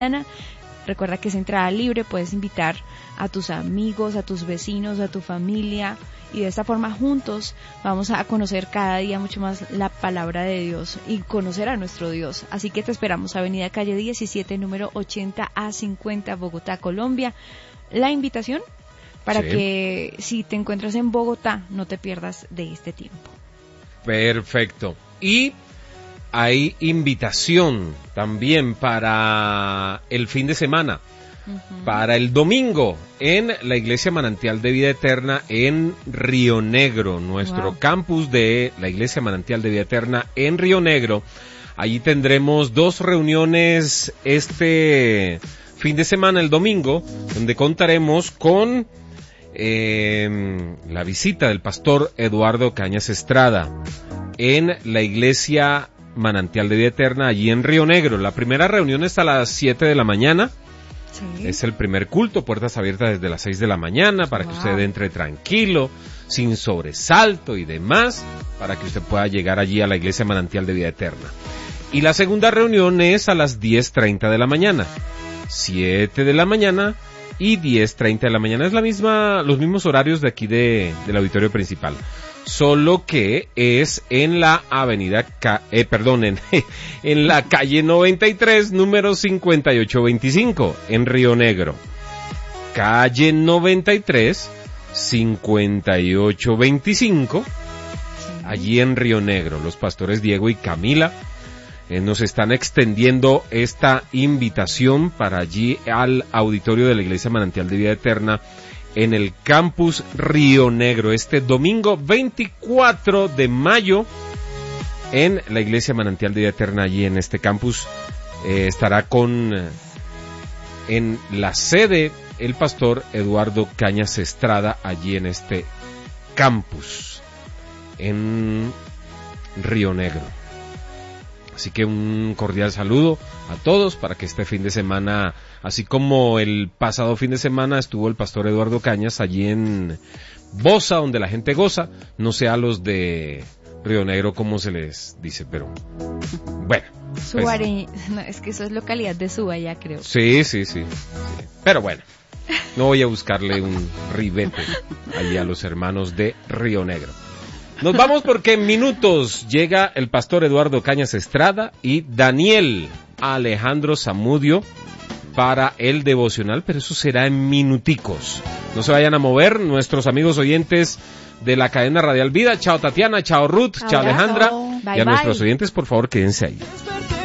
Recuerda que es entrada libre, puedes invitar a tus amigos, a tus vecinos, a tu familia, y de esta forma juntos vamos a conocer cada día mucho más la palabra de Dios y conocer a nuestro Dios. Así que te esperamos, Avenida Calle 17, número 80A50, Bogotá, Colombia. La invitación para que si te encuentras en Bogotá no te pierdas de este tiempo. Perfecto. Y hay invitación también para el fin de semana, para el domingo, en la Iglesia Manantial de Vida Eterna en Río Negro, nuestro campus de la Iglesia Manantial de Vida Eterna en Río Negro. Allí tendremos 2 reuniones este fin de semana, el domingo, donde contaremos con la visita del pastor Eduardo Cañas Estrada en la Iglesia Manantial de Vida Eterna allí en Río Negro. La primera reunión está a las 7 de la mañana. Sí. Es el primer culto, puertas abiertas desde las 6 de la mañana para que usted entre tranquilo, sin sobresalto y demás, para que usted pueda llegar allí a la Iglesia Manantial de Vida Eterna. Y la segunda reunión es a las 10:30 de la mañana. 7 de la mañana y 10:30 de la mañana. Es los mismos horarios de aquí del auditorio principal. Solo que es en la avenida, en la calle 93, número 5825, en Río Negro. Calle 93, 5825, allí en Río Negro. Los pastores Diego y Camila nos están extendiendo esta invitación para allí al auditorio de la Iglesia Manantial de Vida Eterna en el campus Río Negro, este domingo 24 de mayo, en la Iglesia Manantial de Vida Eterna, allí en este campus. Estará en la sede el pastor Eduardo Cañas Estrada, allí en este campus, en Río Negro. Así que un cordial saludo a todos para que este fin de semana, así como el pasado fin de semana estuvo el pastor Eduardo Cañas allí en Bosa, donde la gente goza, no sea los de Río Negro como se les dice, pero bueno. Subareño, no, es que eso es localidad de Suba ya creo. Sí. Pero bueno, no voy a buscarle un ribete allí a los hermanos de Río Negro. Nos vamos porque en minutos llega el pastor Eduardo Cañas Estrada y Daniel Alejandro Zamudio para el devocional, pero eso será en minuticos. No se vayan a mover nuestros amigos oyentes de la cadena Radial Vida. Chao Tatiana, chao Ruth, chao Alejandra. Bye, y a nuestros oyentes, por favor, quédense ahí.